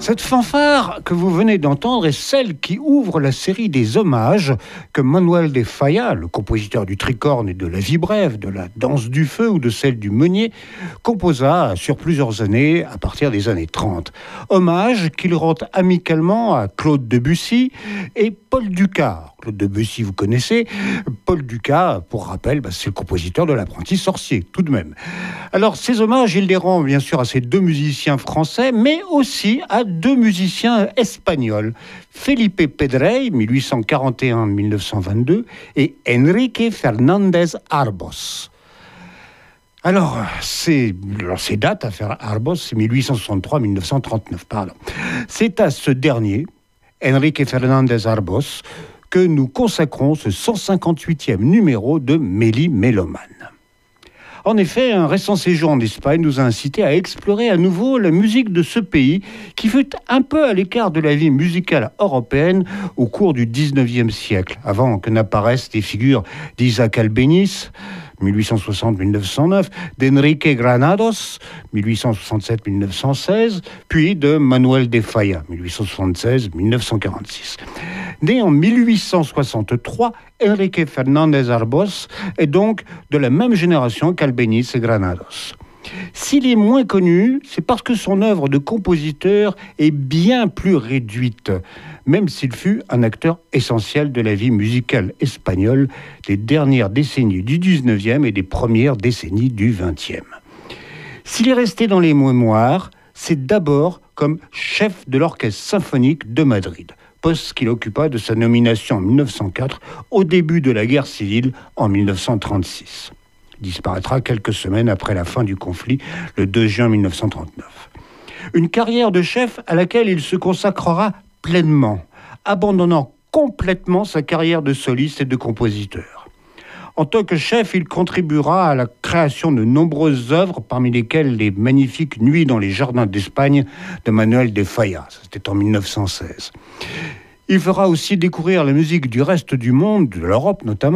Cette fanfare que vous venez d'entendre est celle qui ouvre la série des hommages que Manuel de Falla, le compositeur du tricorne et de la vie brève, de la danse du feu ou de celle du meunier, composa sur plusieurs années à partir des années 30. Hommage qu'il rend amicalement à Claude Debussy et Paul Dukas. Claude Debussy, vous connaissez. Paul Dukas, pour rappel, c'est le compositeur de L'Apprenti sorcier, tout de même. Alors, ces hommages, il les rend bien sûr à ces deux musiciens français, mais aussi à deux musiciens espagnols, Felipe Pedrell, 1841-1922, et Enrique Fernández Arbós. Alors, ces dates à faire Arbós, c'est 1863-1939, pardon. C'est à ce dernier, Enrique Fernández Arbós, que nous consacrons ce 158e numéro de Méli Mélomane. En effet, un récent séjour en Espagne nous a incité à explorer à nouveau la musique de ce pays qui fut un peu à l'écart de la vie musicale européenne au cours du XIXe siècle, avant que n'apparaissent les figures d'Isaac Albéniz, 1860-1909, d'Enrique Granados, 1867-1916, puis de Manuel de Falla, 1876-1946. Né en 1863, Enrique Fernández Arbós est donc de la même génération qu'Albéniz et Granados. S'il est moins connu, c'est parce que son œuvre de compositeur est bien plus réduite, même s'il fut un acteur essentiel de la vie musicale espagnole des dernières décennies du 19e et des premières décennies du 20e. S'il est resté dans les mémoires, c'est d'abord comme chef de l'Orchestre symphonique de Madrid, poste qu'il occupa de sa nomination en 1904 au début de la guerre civile en 1936. Il disparaîtra quelques semaines après la fin du conflit, le 2 juin 1939. Une carrière de chef à laquelle il se consacrera pleinement, abandonnant complètement sa carrière de soliste et de compositeur. En tant que chef, il contribuera à la création de nombreuses œuvres, parmi lesquelles les magnifiques Nuits dans les jardins d'Espagne de Manuel de Falla. C'était en 1916. Il fera aussi découvrir la musique du reste du monde, de l'Europe notamment,